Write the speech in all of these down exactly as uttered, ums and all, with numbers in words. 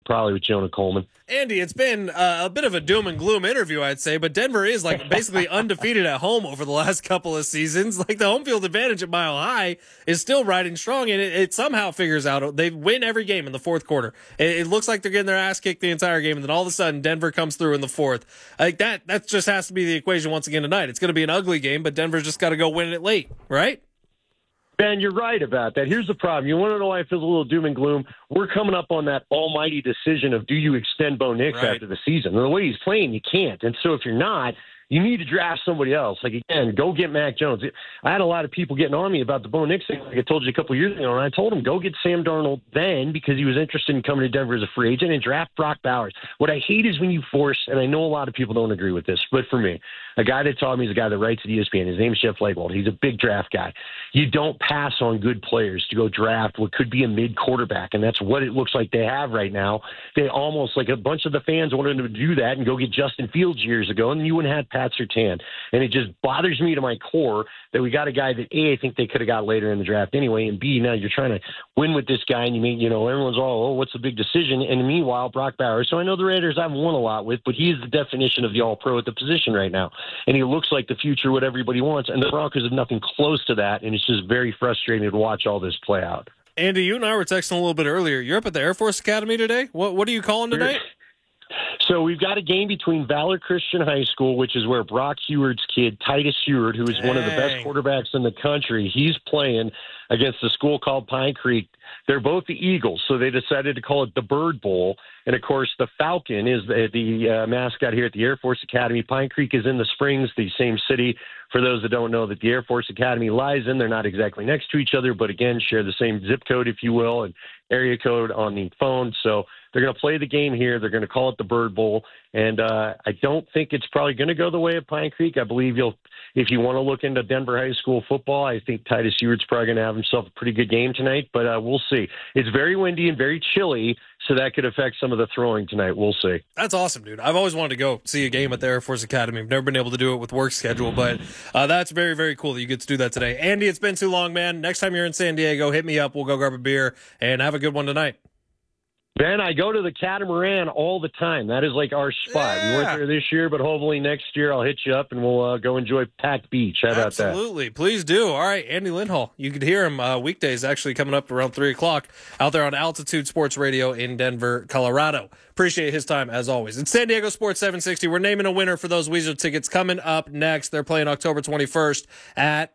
probably with Jonah Coleman. Andy, it's been uh, a bit of a doom and gloom interview, I'd say, but Denver is like basically undefeated at home over the last couple of seasons. Like the home field advantage at Mile High is still riding strong, and it, it somehow figures out they win every game in the fourth quarter. It, it looks like they're getting their ass kicked the entire game, and then all of a sudden Denver comes through in the fourth. Like that, that just has to be the equation once again tonight. It's going to be an ugly game, but Denver's just got to go win it late, right? Ben, you're right about that. Here's the problem. You want to know why it feels a little doom and gloom? We're coming up on that almighty decision of do you extend Bo Nix right. after the season? And the way he's playing, you can't. And so if you're not, you need to draft somebody else. Like, again, go get Mac Jones. I had a lot of people getting on me about the Bo Nix thing, like I told you a couple of years ago, and I told them, go get Sam Darnold then because he was interested in coming to Denver as a free agent and draft Brock Bowers. What I hate is when you force, and I know a lot of people don't agree with this, but for me, a guy that taught me is a guy that writes at E S P N. His name's Jeff Legwold. He's a big draft guy. You don't pass on good players to go draft what could be a mid-quarterback, and that's what it looks like they have right now. They almost, like a bunch of the fans wanted them to do that and go get Justin Fields years ago, and you wouldn't have Pat Surtain. And it just bothers me to my core that we got a guy that, A, I think they could have got later in the draft anyway, and B, now you're trying to win with this guy, and you mean, you know, everyone's all, oh, what's the big decision? And meanwhile, Brock Bowers, so I know the Raiders I've won a lot with, but he is the definition of the all-pro at the position right now. And he looks like the future, what everybody wants, and the Broncos have nothing close to that, and it's just very frustrating to watch all this play out. Andy, you and I were texting a little bit earlier. You're up at the Air Force Academy today? What What are you calling tonight? So we've got a game between Valor Christian High School, which is where Brock Heward's kid, Titus Heward, who is Dang. one of the best quarterbacks in the country, he's playing against a school called Pine Creek. They're both the Eagles, so they decided to call it the Bird Bowl. And, of course, the Falcon is the, the uh, mascot here at the Air Force Academy. Pine Creek is in the Springs, the same city. For those that don't know that the Air Force Academy lies in, they're not exactly next to each other, but, again, share the same zip code, if you will, and area code on the phone. So they're going to play the game here. They're going to call it the Bird Bowl. And uh, I don't think it's probably going to go the way of Pine Creek. I believe you'll, if you want to look into Denver high school football, I think Titus Heward's probably going to have himself a pretty good game tonight, but uh, we'll see. It's very windy and very chilly, so that could affect some of the throwing tonight. We'll see. That's awesome, dude. I've always wanted to go see a game at the Air Force Academy. I've never been able to do it with work schedule, but uh, that's very, very cool that you get to do that today. Andy, it's been too long, man. Next time you're in San Diego, hit me up. We'll go grab a beer and have a good one tonight. Ben, I go to the Catamaran all the time. That is like our spot. Yeah. We weren't there this year, but hopefully next year I'll hit you up and we'll uh, go enjoy Pack Beach. How about Absolutely. that? Absolutely. Please do. All right, Andy Lindhall. You could hear him uh, weekdays actually coming up around three o'clock out there on Altitude Sports Radio in Denver, Colorado. Appreciate his time as always. It's San Diego Sports seven sixty. We're naming a winner for those Weezer tickets coming up next. They're playing October twenty-first at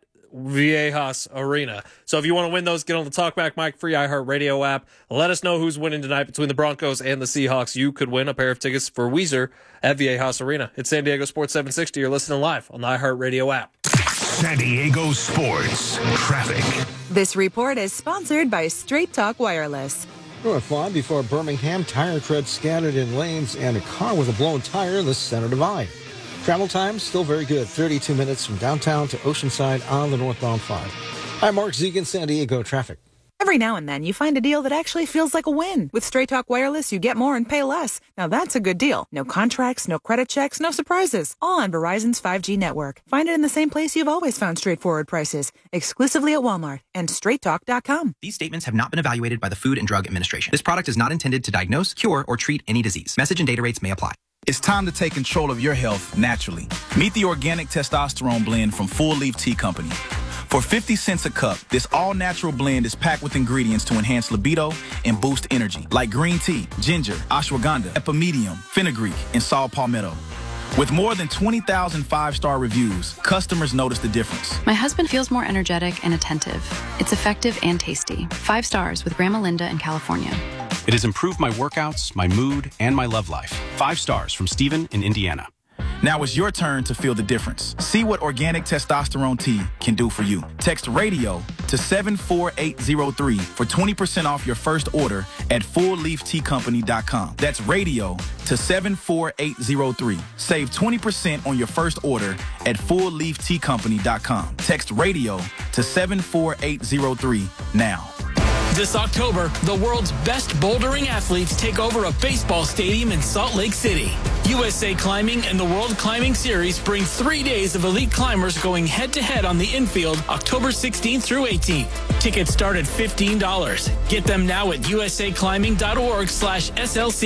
Viejas Arena. So if you want to win those, get on the Talkback Mike free iHeartRadio app. Let us know who's winning tonight between the Broncos and the Seahawks. You could win a pair of tickets for Weezer at Viejas Arena. It's San Diego Sports seven sixty. You're listening live on the iHeartRadio app. San Diego Sports Traffic. This report is sponsored by Straight Talk Wireless. Northbound before Birmingham, tire treads scattered in lanes and a car with a blown tire in the center divide. Travel time still very good, thirty-two minutes from downtown to Oceanside on the northbound five. I'm Mark Zegan, San Diego traffic. Every now and then you find a deal that actually feels like a win. With Straight Talk Wireless, you get more and pay less. Now that's a good deal. No contracts, no credit checks, no surprises. All on Verizon's five G network. Find it in the same place you've always found straightforward prices. Exclusively at Walmart and straight talk dot com. These statements have not been evaluated by the Food and Drug Administration. This product is not intended to diagnose, cure, or treat any disease. Message and data rates may apply. It's time to take control of your health naturally. Meet the organic testosterone blend from Full Leaf Tea Company. For fifty cents a cup, this all-natural blend is packed with ingredients to enhance libido and boost energy, like green tea, ginger, ashwagandha, epimedium, fenugreek, and saw palmetto. With more than twenty thousand five-star reviews, customers notice the difference. My husband feels more energetic and attentive. It's effective and tasty. Five stars with Grandma Linda in California. It has improved my workouts, my mood, and my love life. Five stars from Steven in Indiana. Now it's your turn to feel the difference. See what organic testosterone tea can do for you. Text RADIO to seven four eight zero three for twenty percent off your first order at full leaf tea company dot com. That's RADIO to seven four eight zero three. Save twenty percent on your first order at full leaf tea company dot com. Text RADIO to seven four eight zero three now. This October, the world's best bouldering athletes take over a baseball stadium in Salt Lake City. U S A Climbing and the World Climbing Series bring three days of elite climbers going head-to-head on the infield October sixteenth through eighteenth. Tickets start at fifteen dollars. Get them now at usaclimbing dot org slash S L C.